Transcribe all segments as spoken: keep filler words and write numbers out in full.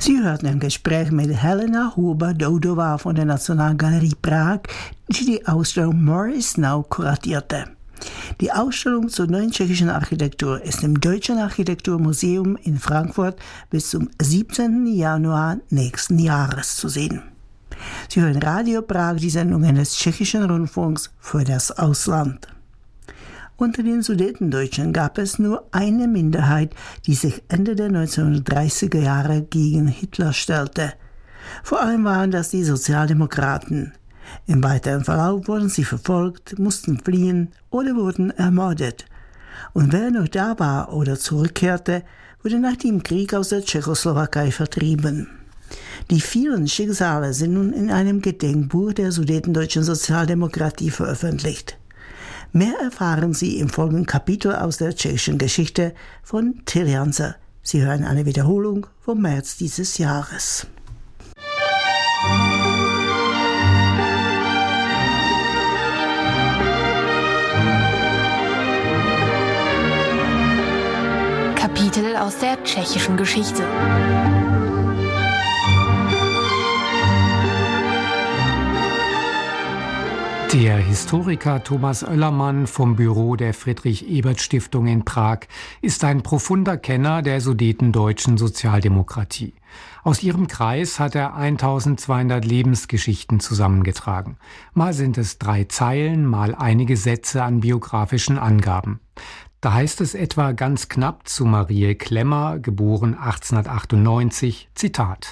Sie hörten ein Gespräch mit Helena Huber-Doudova von der Nationalgalerie Prag, die die Ausstellung More is Now kuratierte. Die Ausstellung zur neuen tschechischen Architektur ist im Deutschen Architekturmuseum in Frankfurt bis zum siebzehnten Januar nächsten Jahres zu sehen. Sie hören Radio Prag, die Sendungen des tschechischen Rundfunks für das Ausland. Unter den Sudetendeutschen gab es nur eine Minderheit, die sich Ende der neunzehnhundertdreißiger Jahre gegen Hitler stellte. Vor allem waren das die Sozialdemokraten. Im weiteren Verlauf wurden sie verfolgt, mussten fliehen oder wurden ermordet. Und wer noch da war oder zurückkehrte, wurde nach dem Krieg aus der Tschechoslowakei vertrieben. Die vielen Schicksale sind nun in einem Gedenkbuch der Sudetendeutschen Sozialdemokratie veröffentlicht. Mehr erfahren Sie im folgenden Kapitel aus der tschechischen Geschichte von Till Janser. Sie hören eine Wiederholung vom März dieses Jahres. Kapitel aus der tschechischen Geschichte. Der Historiker Thomas Oellermann vom Büro der Friedrich-Ebert-Stiftung in Prag ist ein profunder Kenner der sudetendeutschen Sozialdemokratie. Aus ihrem Kreis hat er eintausendzweihundert Lebensgeschichten zusammengetragen. Mal sind es drei Zeilen, mal einige Sätze an biografischen Angaben. Da heißt es etwa ganz knapp zu Marie Klemmer, geboren achtzehnhundertachtundneunzig, Zitat: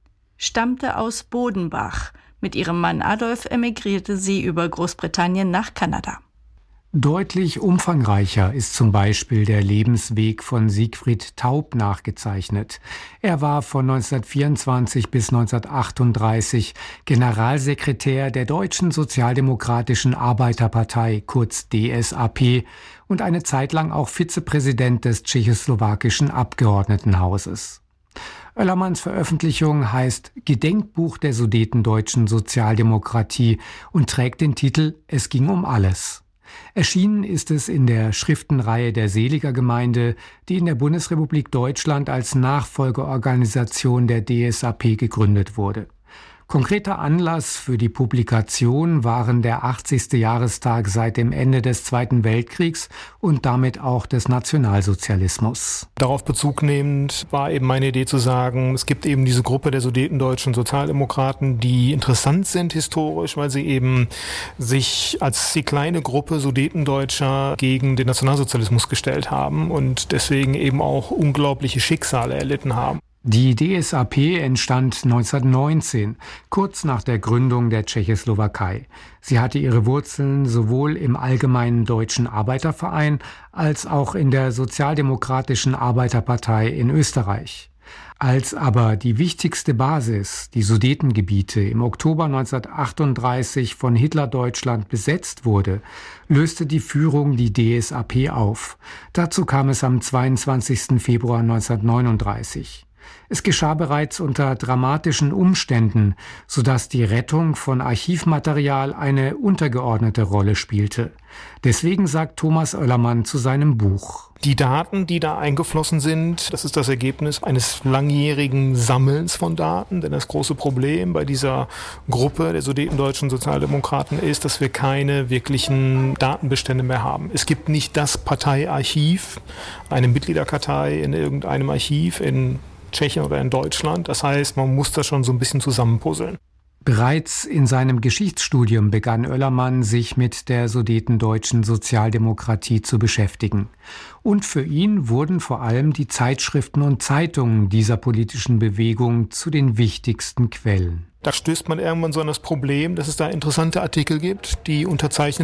Stammte aus Bodenbach. Mit ihrem Mann Adolf emigrierte sie über Großbritannien nach Kanada. Deutlich umfangreicher ist zum Beispiel der Lebensweg von Siegfried Taub nachgezeichnet. Er war von neunzehnhundertvierundzwanzig bis neunzehnhundertachtunddreißig Generalsekretär der Deutschen Sozialdemokratischen Arbeiterpartei, kurz D S A P, und eine Zeit lang auch Vizepräsident des tschechoslowakischen Abgeordnetenhauses. Oellermanns Veröffentlichung heißt Gedenkbuch der Sudetendeutschen Sozialdemokratie und trägt den Titel Es ging um alles. Erschienen ist es in der Schriftenreihe der Seliger Gemeinde, die in der Bundesrepublik Deutschland als Nachfolgeorganisation der D S A P gegründet wurde. Konkreter Anlass für die Publikation waren der achtzigste Jahrestag seit dem Ende des Zweiten Weltkriegs und damit auch des Nationalsozialismus. Darauf Bezug nehmend war eben meine Idee zu sagen, es gibt eben diese Gruppe der sudetendeutschen Sozialdemokraten, die interessant sind historisch, weil sie eben sich als die kleine Gruppe Sudetendeutscher gegen den Nationalsozialismus gestellt haben und deswegen eben auch unglaubliche Schicksale erlitten haben. Die D S A P entstand neunzehnhundertneunzehn, kurz nach der Gründung der Tschechoslowakei. Sie hatte ihre Wurzeln sowohl im Allgemeinen Deutschen Arbeiterverein als auch in der Sozialdemokratischen Arbeiterpartei in Österreich. Als aber die wichtigste Basis, die Sudetengebiete, im Oktober neunzehnhundertachtunddreißig von Hitlerdeutschland besetzt wurde, löste die Führung die D S A P auf. Dazu kam es am zweiundzwanzigsten Februar neunzehnhundertneununddreißig. Es geschah bereits unter dramatischen Umständen, sodass die Rettung von Archivmaterial eine untergeordnete Rolle spielte. Deswegen sagt Thomas Oellermann zu seinem Buch: Die Daten, die da eingeflossen sind, das ist das Ergebnis eines langjährigen Sammelns von Daten. Denn das große Problem bei dieser Gruppe der sudetendeutschen Sozialdemokraten ist, dass wir keine wirklichen Datenbestände mehr haben. Es gibt nicht das Parteiarchiv, eine Mitgliederkartei in irgendeinem Archiv in Tschechien oder in Deutschland. Das heißt, man muss das schon so ein bisschen zusammenpuzzeln. Bereits in seinem Geschichtsstudium begann Oellermann, sich mit der sudetendeutschen Sozialdemokratie zu beschäftigen. Und für ihn wurden vor allem die Zeitschriften und Zeitungen dieser politischen Bewegung zu den wichtigsten Quellen. Da stößt man irgendwann so an das Problem, dass es da interessante Artikel gibt, die unterzeichnet